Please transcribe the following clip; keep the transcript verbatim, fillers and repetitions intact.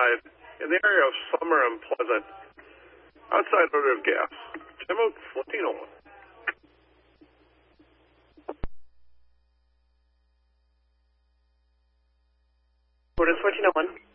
outside in the area of Summer and Pleasant, outside odor of gas. Tim Oak, fourteen oh one. Orders fourteen oh one.